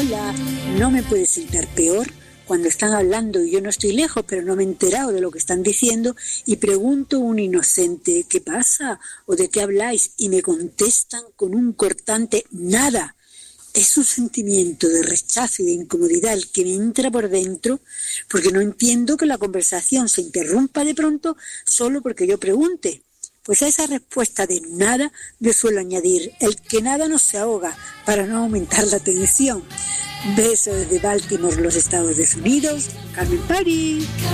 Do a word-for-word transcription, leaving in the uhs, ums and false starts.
tranquila, no me puede sentar peor cuando están hablando y yo no estoy lejos, pero no me he enterado de lo que están diciendo y pregunto un inocente, ¿qué pasa? ¿O de qué habláis? Y me contestan con un cortante nada. Es un sentimiento de rechazo y de incomodidad el que me entra por dentro, porque no entiendo que la conversación se interrumpa de pronto solo porque yo pregunte. Pues a esa respuesta de nada yo suelo añadir, el que nada no se ahoga, para no aumentar la tensión. Beso desde Baltimore, los Estados Unidos, Carmen Pari.